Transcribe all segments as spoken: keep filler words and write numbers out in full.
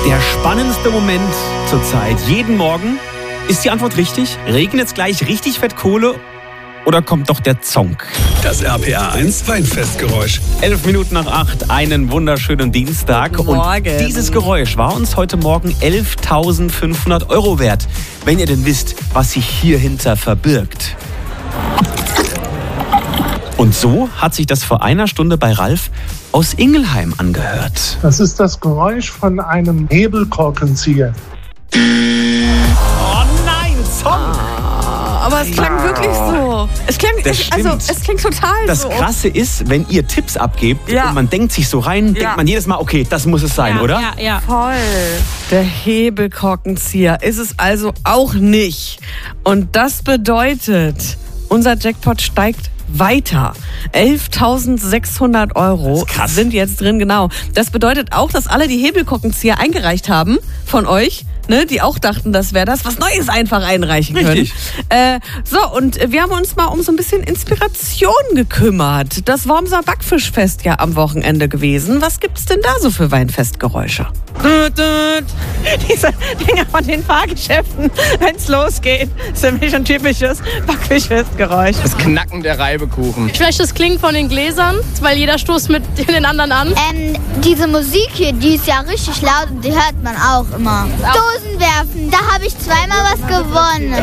Der spannendste Moment zurzeit. Jeden Morgen. Ist die Antwort richtig? Regnet es gleich richtig fett Kohle? Oder kommt doch der Zonk? Das R P R eins Weinfestgeräusch. Elf Minuten nach acht, einen wunderschönen Dienstag. Guten Morgen. Und dieses Geräusch war uns heute Morgen elftausendfünfhundert Euro wert. Wenn ihr denn wisst, was sich hierhinter verbirgt. Und so hat sich das vor einer Stunde bei Ralf aus Ingelheim angehört. Das ist das Geräusch von einem Hebelkorkenzieher. Oh nein, Zonk! Aber es klang wirklich so. Es klang, Das es, also, stimmt. es klingt total Das so. Krasse ist, wenn ihr Tipps abgebt Ja. und man denkt sich so rein, Ja. denkt man jedes Mal, okay, das muss es sein, ja, oder? Ja, ja. Voll. Der Hebelkorkenzieher ist es also auch nicht. Und das bedeutet, unser Jackpot steigt weiter. elftausendsechshundert Euro Das ist krass. sind jetzt drin, genau. Das bedeutet auch, dass alle die Hebelkorkenzieher eingereicht haben von euch, ne, die auch dachten, das wäre das, was Neues einfach einreichen Richtig. können. Äh, so, und wir haben uns mal um so ein bisschen Inspiration gekümmert. Das Wormser Backfischfest ja am Wochenende gewesen. Was gibt's denn da so für Weinfestgeräusche? Diese Dinger von den Fahrgeschäften, wenn es losgeht, ist für mich ein typisches Backfischfestgeräusch. Das Knacken der Reibekuchen. Vielleicht das Klingen von den Gläsern, weil jeder stoßt mit den anderen an. Ähm, diese Musik hier, die ist ja richtig laut und die hört man auch immer. Dosen werfen, da habe ich zweimal was gewonnen.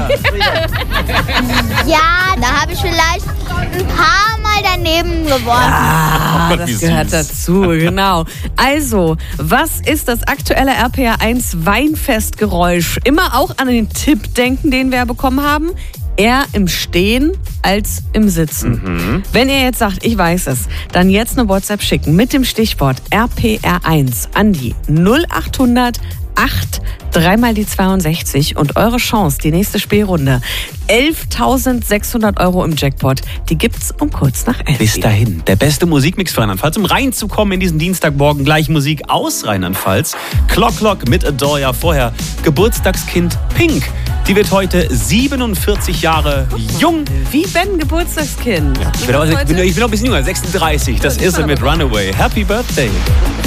Ja, da habe ich vielleicht ein paar Mal daneben gewonnen. Ah, Gott, wie das gehört süß. dazu, genau. Also, was ist das aktuelle R P R eins Weinfestgeräusch? Immer auch an den Tipp denken, den wir bekommen haben. Eher im Stehen als im Sitzen. Wenn ihr jetzt sagt, ich weiß es, dann jetzt eine WhatsApp schicken mit dem Stichwort R P R eins an die null achthundert acht, dreimal die zweiundsechzig und eure Chance, die nächste Spielrunde. elftausendsechshundert Euro im Jackpot, die gibt's um kurz nach elf. Bis dahin, der beste Musikmix für Rheinland-Pfalz. Um reinzukommen in diesen Dienstagmorgen, gleich Musik aus Rheinland-Pfalz. Clock Clock mit Adoria. Vorher Geburtstagskind Pink. Die wird heute siebenundvierzig Jahre jung. Wie Ben Geburtstagskind. Ich bin, auch, ich bin, ich bin auch ein bisschen jünger, sechsunddreißig. Das ist sie mit Runaway. Happy Birthday.